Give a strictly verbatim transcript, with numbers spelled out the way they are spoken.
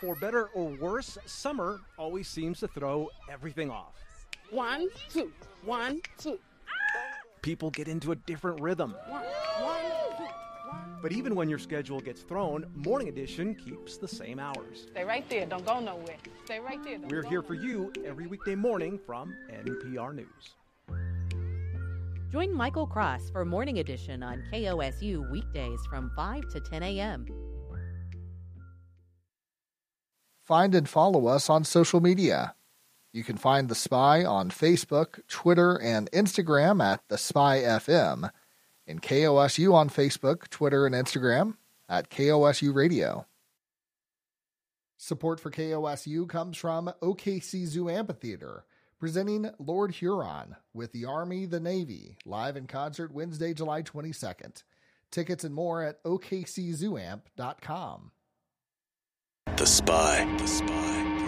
For better or worse, summer always seems to throw everything off. One, two, one, two. People get into a different rhythm. One, one, two, one. But even when your schedule gets thrown, Morning Edition keeps the same hours. Stay right there. Don't go nowhere. Stay right there. Don't We're go here for nowhere. you every weekday morning from N P R News. Join Michael Cross for Morning Edition on K O S U weekdays from five to ten a.m. Find and follow us on social media. You can find The Spy on Facebook, Twitter, and Instagram at The Spy F M, and K O S U on Facebook, Twitter, and Instagram at K O S U Radio. Support for K O S U comes from O K C Zoo Amphitheater, presenting Lord Huron with the Army, the Navy, live in concert Wednesday, July twenty-second. Tickets and more at O K C zoo amp dot com. The Spy. The Spy.